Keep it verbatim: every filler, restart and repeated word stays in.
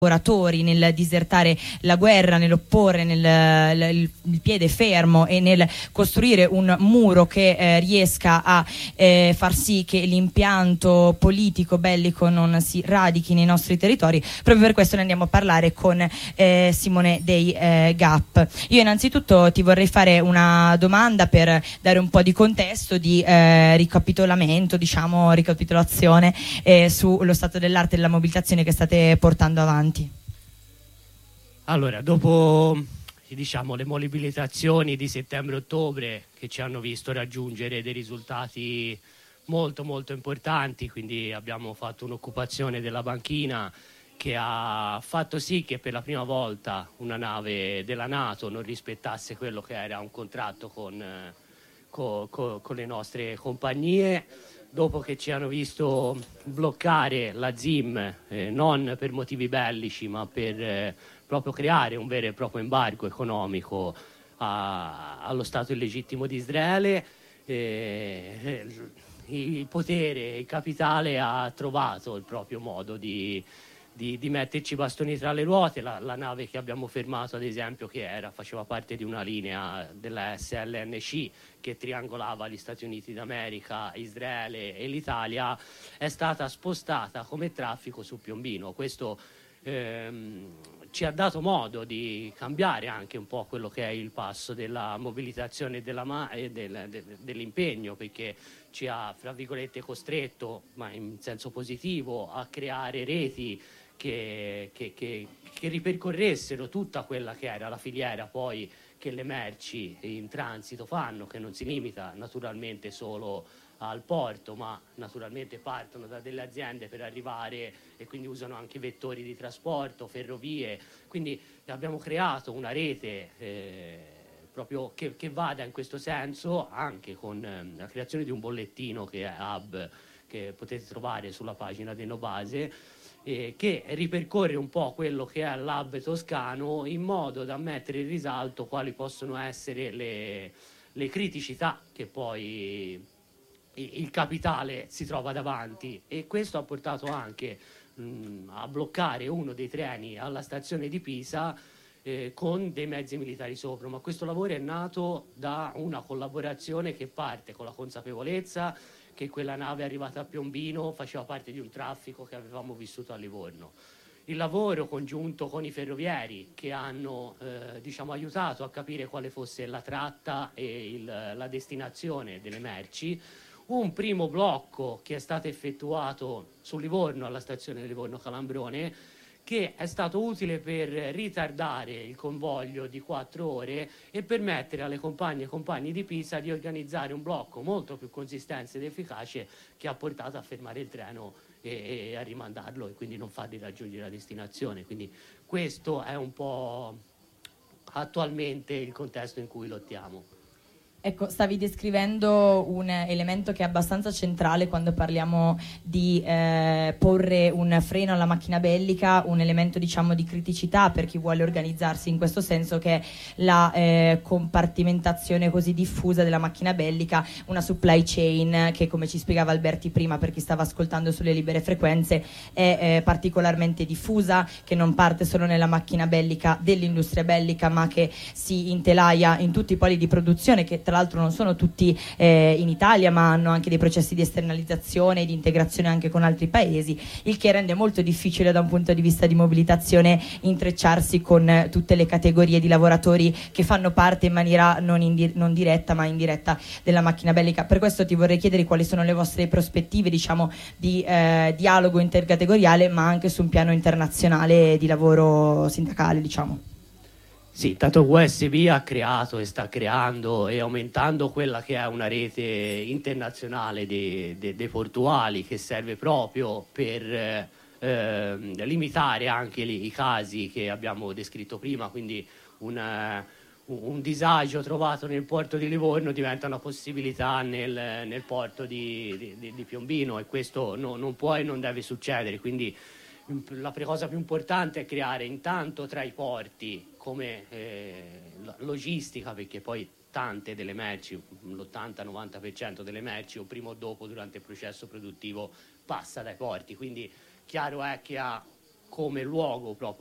lavoratori nel disertare la guerra, nell'opporre nel, il, il piede fermo e nel costruire un muro che eh, riesca a eh, far sì che l'impianto politico bellico non si radichi nei nostri territori. Proprio per questo ne andiamo a parlare con eh, Simone dei eh, Gap. Io innanzitutto ti vorrei fare una domanda per dare un po' di contesto, di eh, ricapitolamento, diciamo ricapitolazione eh, sullo stato dell'arte e della mobilitazione che state portando avanti. Allora, dopo diciamo, le mobilitazioni di settembre-ottobre che ci hanno visto raggiungere dei risultati molto molto importanti, quindi abbiamo fatto un'occupazione della banchina che ha fatto sì che per la prima volta una nave della NATO non rispettasse quello che era un contratto con, con, con, con le nostre compagnie. Dopo che ci hanno visto bloccare la Z I M, eh, non per motivi bellici, ma per eh, proprio creare un vero e proprio embargo economico a, allo Stato illegittimo di Israele, eh, il potere, il capitale ha trovato il proprio modo di, di, di metterci i bastoni tra le ruote. La, la nave che abbiamo fermato, ad esempio, che era, faceva parte di una linea della S L N C, che triangolava gli Stati Uniti d'America, Israele e l'Italia, è stata spostata come traffico su Piombino. Questo ehm, ci ha dato modo di cambiare anche un po' quello che è il passo della mobilitazione e, della ma- e del, de- dell'impegno, perché ci ha, fra virgolette, costretto, ma in senso positivo, a creare reti che, che, che, che ripercorressero tutta quella che era la filiera poi che le merci in transito fanno, che non si limita naturalmente solo al porto, ma naturalmente partono da delle aziende per arrivare e quindi usano anche vettori di trasporto, ferrovie. Quindi abbiamo creato una rete eh, proprio che, che vada in questo senso, anche con eh, la creazione di un bollettino che è Hub, che potete trovare sulla pagina di Nobase, Eh, che ripercorre un po' quello che è l'hub toscano, in modo da mettere in risalto quali possono essere le, le criticità che poi il capitale si trova davanti, e questo ha portato anche mh, a bloccare uno dei treni alla stazione di Pisa eh, con dei mezzi militari sopra. Ma questo lavoro è nato da una collaborazione che parte con la consapevolezza che quella nave arrivata a Piombino faceva parte di un traffico che avevamo vissuto a Livorno. Il lavoro congiunto con i ferrovieri che hanno eh, diciamo, aiutato a capire quale fosse la tratta e il, la destinazione delle merci. Un primo blocco che è stato effettuato su Livorno, alla stazione Livorno Calambrone, che è stato utile per ritardare il convoglio di quattro ore e permettere alle compagne e compagni di Pisa di organizzare un blocco molto più consistente ed efficace, che ha portato a fermare il treno e, e a rimandarlo e quindi non farli raggiungere la destinazione. Quindi questo è un po' attualmente il contesto in cui lottiamo. Ecco, stavi descrivendo un elemento che è abbastanza centrale quando parliamo di eh, porre un freno alla macchina bellica, un elemento diciamo di criticità per chi vuole organizzarsi in questo senso, che è la eh, compartimentazione così diffusa della macchina bellica, una supply chain che, come ci spiegava Alberti prima, per chi stava ascoltando sulle libere frequenze, è eh, particolarmente diffusa, che non parte solo nella macchina bellica dell'industria bellica, ma che si intelaia in tutti i poli di produzione, che tra l'altro non sono tutti eh, in Italia, ma hanno anche dei processi di esternalizzazione e di integrazione anche con altri paesi, il che rende molto difficile da un punto di vista di mobilitazione intrecciarsi con eh, tutte le categorie di lavoratori che fanno parte in maniera non, indi- non diretta ma indiretta della macchina bellica. Per questo ti vorrei chiedere quali sono le vostre prospettive, diciamo, di eh, dialogo intercategoriale, ma anche su un piano internazionale di lavoro sindacale, diciamo. Sì, tanto U S B ha creato e sta creando e aumentando quella che è una rete internazionale dei, dei, dei portuali, che serve proprio per eh, limitare anche li, i casi che abbiamo descritto prima, quindi una, un disagio trovato nel porto di Livorno diventa una possibilità nel, nel porto di, di, di Piombino, e questo no, non può e non deve succedere. Quindi la cosa più importante è creare intanto tra i porti come eh, logistica, perché poi tante delle merci, l'ottanta novanta per cento delle merci o prima o dopo durante il processo produttivo passa dai porti, quindi chiaro è che a come luogo proprio